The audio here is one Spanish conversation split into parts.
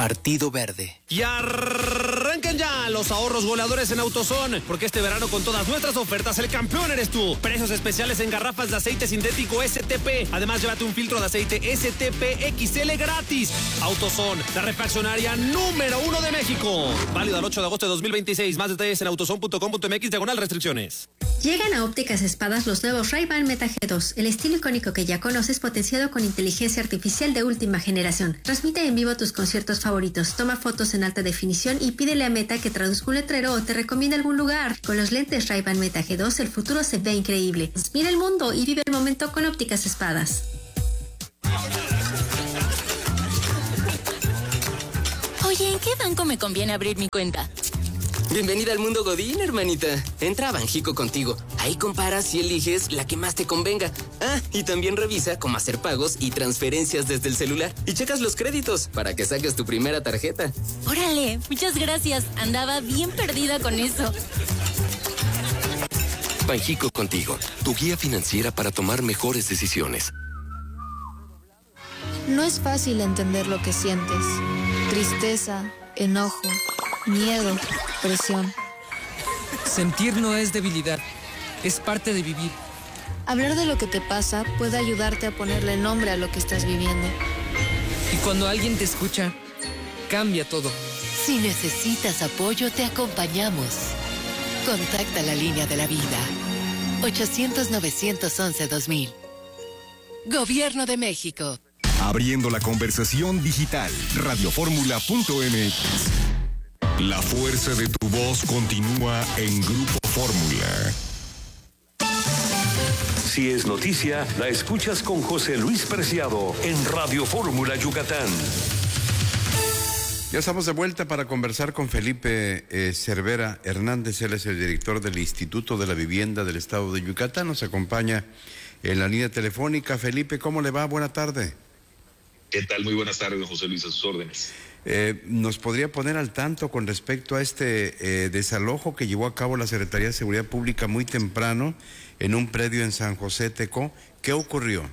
Partido Verde. Y arranquen ya los ahorros goleadores en AutoZone, porque este verano con todas nuestras ofertas el campeón eres tú. Precios especiales en garrafas de aceite sintético STP. Además, llévate un filtro de aceite STP XL gratis. AutoZone, la refaccionaria número 1 de México. Válido al 8 de agosto de 2026. Más detalles en autozone.com.mx/restricciones. Llegan a Ópticas Espadas los nuevos Ray-Ban Meta G2, el estilo icónico que ya conoces potenciado con inteligencia artificial de última generación. Transmite en vivo tus conciertos favoritos, toma fotos en alta definición y pídele a Meta que traduzca un letrero o te recomiende algún lugar. Con los lentes Ray-Ban Meta G2 el futuro se ve increíble. Mira el mundo y vive el momento con Ópticas Espadas. Oye, ¿en qué banco me conviene abrir mi cuenta? Bienvenida al mundo Godín, hermanita. Entra a Banjico Contigo. Ahí comparas y eliges la que más te convenga. Ah, y también revisa cómo hacer pagos y transferencias desde el celular. Y checas los créditos para que saques tu primera tarjeta. Órale, muchas gracias. Andaba bien perdida con eso. Banjico Contigo, tu guía financiera para tomar mejores decisiones. No es fácil entender lo que sientes. Tristeza, enojo, miedo, presión. Sentir no es debilidad, es parte de vivir. Hablar de lo que te pasa puede ayudarte a ponerle nombre a lo que estás viviendo. Y cuando alguien te escucha, cambia todo. Si necesitas apoyo, te acompañamos. Contacta la línea de la vida. 800-911-2000. Gobierno de México. Abriendo la conversación digital. Radioformula.mx. La fuerza de tu voz continúa en Grupo Fórmula. Si es noticia, la escuchas con José Luis Preciado en Radio Fórmula Yucatán. Ya estamos de vuelta para conversar con Felipe Cervera Hernández. Él es el director del Instituto de la Vivienda del Estado de Yucatán. Nos acompaña en la línea telefónica. Felipe, ¿cómo le va? Buena tarde. ¿Qué tal? Muy buenas tardes, don José Luis, a sus órdenes. ¿Nos podría poner al tanto con respecto a este desalojo que llevó a cabo la Secretaría de Seguridad Pública muy temprano en un predio en San José Tecó? ¿Qué ocurrió?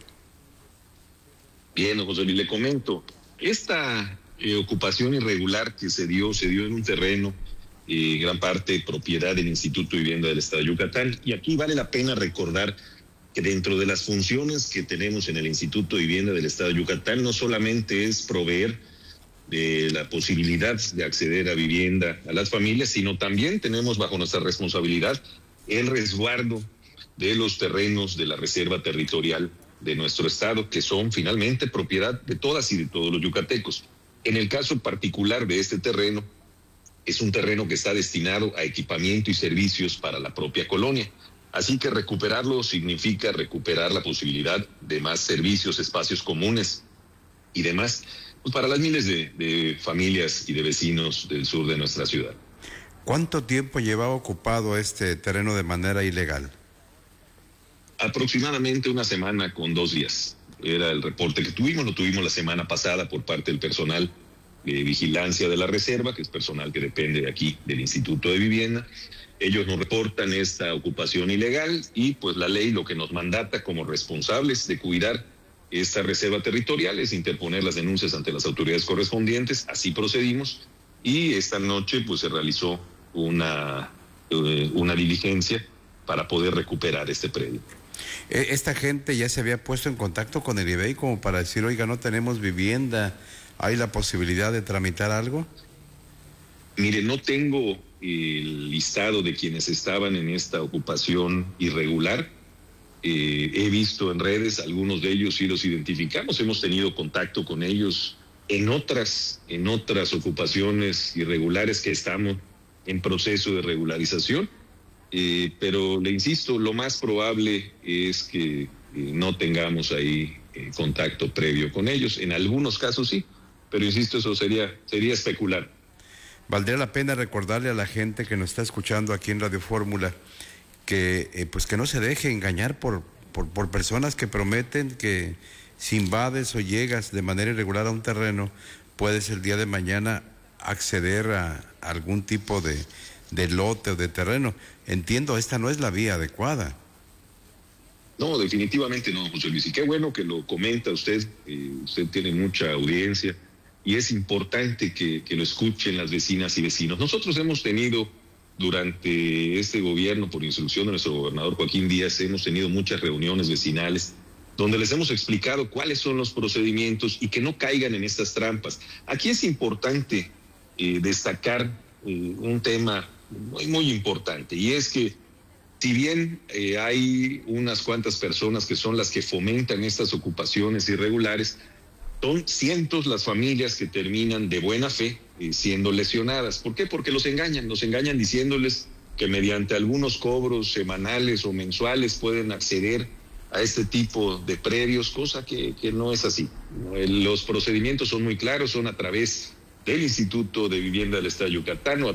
Bien, don José Luis, le comento. Esta ocupación irregular que se dio en un terreno, gran parte propiedad del Instituto de Vivienda del Estado de Yucatán, y aquí vale la pena recordar que dentro de las funciones que tenemos en el Instituto de Vivienda del Estado de Yucatán no solamente es proveer de la posibilidad de acceder a vivienda a las familias, sino también tenemos bajo nuestra responsabilidad el resguardo de los terrenos de la reserva territorial de nuestro estado, que son finalmente propiedad de todas y de todos los yucatecos. En el caso particular de este terreno, es un terreno que está destinado a equipamiento y servicios para la propia colonia. Así que recuperarlo significa recuperar la posibilidad de más servicios, espacios comunes y demás, pues para las miles de familias y de vecinos del sur de nuestra ciudad. ¿Cuánto tiempo llevaba ocupado este terreno de manera ilegal? Aproximadamente una semana con 2 días. Era el reporte que tuvimos, lo tuvimos la semana pasada por parte del personal de vigilancia de la reserva, que es personal que depende de aquí del Instituto de Vivienda. Ellos nos reportan esta ocupación ilegal y pues la ley lo que nos mandata como responsables de cuidar esta reserva territorial es interponer las denuncias ante las autoridades correspondientes. Así procedimos y esta noche pues se realizó una diligencia para poder recuperar este predio. ¿Esta gente ya se había puesto en contacto con el IBEI como para decir, oiga, no tenemos vivienda, hay la posibilidad de tramitar algo? Mire, no tengo el listado de quienes estaban en esta ocupación irregular. He visto en redes, algunos de ellos sí los identificamos, hemos tenido contacto con ellos en otras ocupaciones irregulares que estamos en proceso de regularización. Pero le insisto, lo más probable es que no tengamos ahí contacto previo con ellos. En algunos casos sí, pero insisto, eso sería especular. Valdría la pena recordarle a la gente que nos está escuchando aquí en Radio Fórmula que pues que no se deje engañar por personas que prometen que si invades o llegas de manera irregular a un terreno, puedes el día de mañana acceder a algún tipo de lote o de terreno. Entiendo, esta no es la vía adecuada. No, definitivamente no, José Luis. Y qué bueno que lo comenta usted. Usted tiene mucha audiencia y es importante que lo escuchen las vecinas y vecinos. Nosotros hemos tenido, durante este gobierno, por instrucción de nuestro gobernador Joaquín Díaz, hemos tenido muchas reuniones vecinales donde les hemos explicado cuáles son los procedimientos y que no caigan en estas trampas. Aquí es importante destacar un tema muy, muy importante, y es que si bien hay unas cuantas personas que son las que fomentan estas ocupaciones irregulares, son cientos las familias que terminan de buena fe siendo lesionadas. ¿Por qué? Porque los engañan diciéndoles que mediante algunos cobros semanales o mensuales pueden acceder a este tipo de predios, cosa que no es así. Los procedimientos son muy claros, son a través del Instituto de Vivienda del Estado de Yucatán o